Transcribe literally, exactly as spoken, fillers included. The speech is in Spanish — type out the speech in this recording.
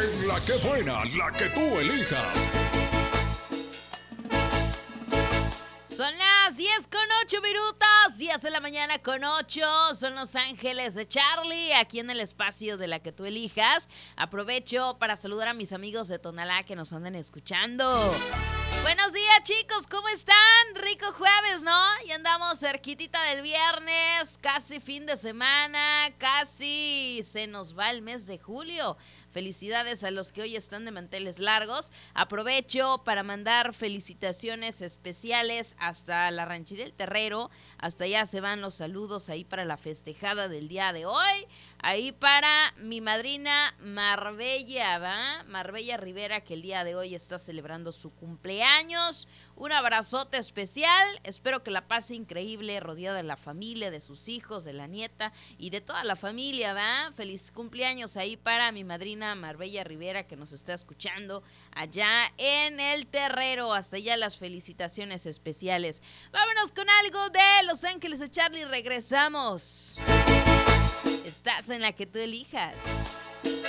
En la que buena, la que tú elijas. Son las diez con ocho minutos, diez de la mañana con ocho, son Los Ángeles de Charlie, aquí en el espacio de la que tú elijas. Aprovecho para saludar a mis amigos de Tonalá que nos andan escuchando. Buenos días, chicos, ¿cómo están? Rico jueves, ¿no? Y andamos cerquitita del viernes, casi fin de semana, casi se nos va el mes de julio. Felicidades a los que hoy están de manteles largos. Aprovecho para mandar felicitaciones especiales hasta la Ranchería del Terrero. Hasta allá se van los saludos ahí para la festejada del día de hoy. Ahí para mi madrina Marbella, ¿va? Marbella Rivera, que el día de hoy está celebrando su cumpleaños. Un abrazote especial. Espero que la pase increíble, rodeada de la familia, de sus hijos, de la nieta y de toda la familia, ¿va? Feliz cumpleaños ahí para mi madrina Marbella Rivera, que nos está escuchando allá en el Terrero. Hasta allá las felicitaciones especiales. Vámonos con algo de Los Ángeles de Charlie. Regresamos. Estás en la que tú elijas.